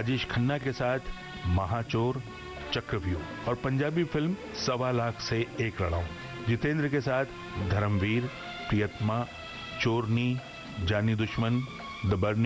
राजेश खन्ना के साथ महाचोर, चक्रव्यूह और पंजाबी फिल्म 1.25 लाख से एक लड़ाऊं। जितेंद्र के साथ धर्मवीर, प्रियतमा, चोरनी, जानी दुश्मन, द बर्निंग